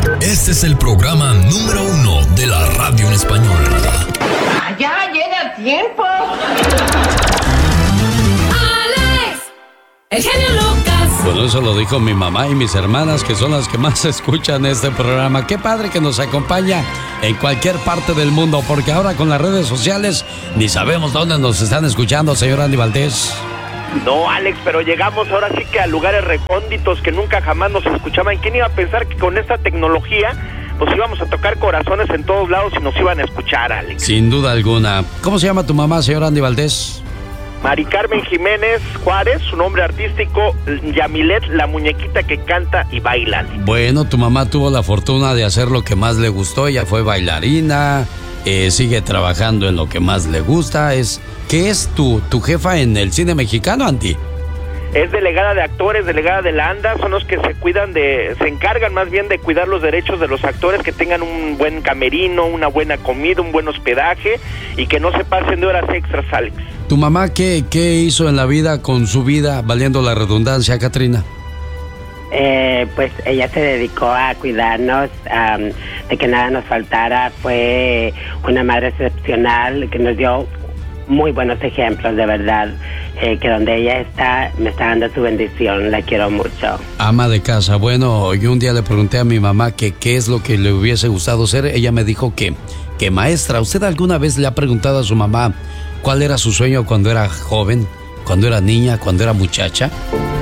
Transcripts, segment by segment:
Este es el programa número 1 de la radio en español. ¡Ya llega el tiempo! ¡Alex! ¡El genio Lucas! Bueno, eso lo dijo mi mamá y mis hermanas, que son las que más escuchan este programa. Qué padre que nos acompaña en cualquier parte del mundo, porque ahora con las redes sociales ni sabemos dónde nos están escuchando, señor Andy Valdés. No, Alex, pero llegamos ahora sí que a lugares recónditos que nunca jamás nos escuchaban. ¿Quién iba a pensar que con esta tecnología pues íbamos a tocar corazones en todos lados y nos iban a escuchar, Alex? Sin duda alguna. ¿Cómo se llama tu mamá, señor Andy Valdés? Mari Carmen Jiménez Juárez, su nombre artístico, Yamilet, la muñequita que canta y baila. Bueno, tu mamá tuvo la fortuna de hacer lo que más le gustó. Ella fue bailarina, sigue trabajando en lo que más le gusta. ¿Qué es tu jefa en el cine mexicano, Andy? Es delegada de actores, delegada de la ANDA, son los que se encargan más bien de cuidar los derechos de los actores, que tengan un buen camerino, una buena comida, un buen hospedaje y que no se pasen de horas extras, Alex. ¿Tu mamá qué hizo en la vida con su vida, valiendo la redundancia, Katrina? Pues ella se dedicó a cuidarnos, de que nada nos faltara. Fue una madre excepcional que nos dio muy buenos ejemplos, de verdad. Que donde ella está, me está dando su bendición, la quiero mucho. Ama de casa. Bueno, yo un día le pregunté a mi mamá que qué es lo que le hubiese gustado ser. Ella me dijo que maestra. ¿Usted alguna vez le ha preguntado a su mamá cuál era su sueño cuando era joven, cuando era niña, cuando era muchacha?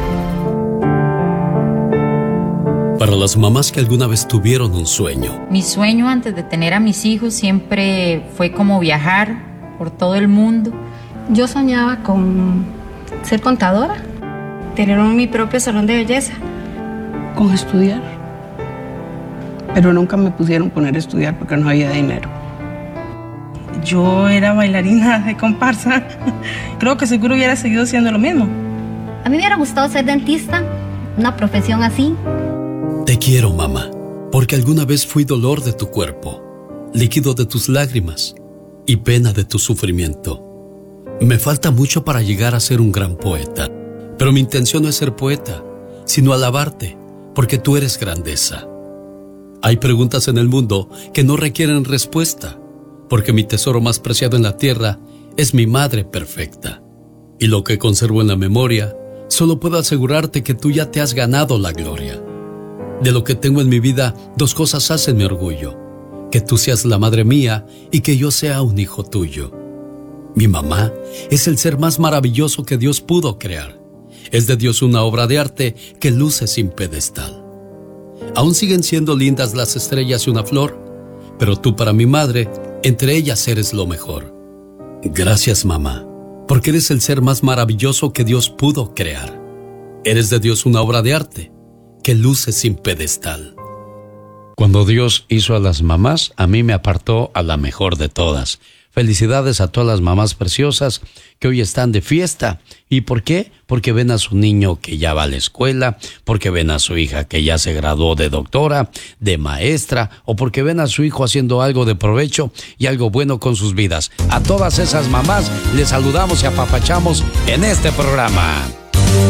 Para las mamás que alguna vez tuvieron un sueño. Mi sueño antes de tener a mis hijos siempre fue como viajar por todo el mundo. Yo soñaba con ser contadora, tener mi propio salón de belleza. Con estudiar. Pero nunca me pusieron poner a estudiar porque no había dinero. Yo era bailarina de comparsa. Creo que seguro hubiera seguido siendo lo mismo. A mí me hubiera gustado ser dentista, una profesión así. Te quiero, mamá, porque alguna vez fui dolor de tu cuerpo, líquido de tus lágrimas y pena de tu sufrimiento. Me falta mucho para llegar a ser un gran poeta, pero mi intención no es ser poeta, sino alabarte, porque tú eres grandeza. Hay preguntas en el mundo que no requieren respuesta, porque mi tesoro más preciado en la tierra es mi madre perfecta. Y lo que conservo en la memoria, solo puedo asegurarte que tú ya te has ganado la gloria. De lo que tengo en mi vida, dos cosas hacen mi orgullo: que tú seas la madre mía y que yo sea un hijo tuyo. Mi mamá es el ser más maravilloso que Dios pudo crear. Es de Dios una obra de arte que luce sin pedestal. Aún siguen siendo lindas las estrellas y una flor, pero tú para mi madre, entre ellas eres lo mejor. Gracias, mamá, porque eres el ser más maravilloso que Dios pudo crear. Eres de Dios una obra de arte que luce sin pedestal. Cuando Dios hizo a las mamás, a mí me apartó a la mejor de todas. Felicidades a todas las mamás preciosas que hoy están de fiesta. ¿Y por qué? Porque ven a su niño que ya va a la escuela, porque ven a su hija que ya se graduó de doctora, de maestra, o porque ven a su hijo haciendo algo de provecho y algo bueno con sus vidas. A todas esas mamás les saludamos y apapachamos en este programa.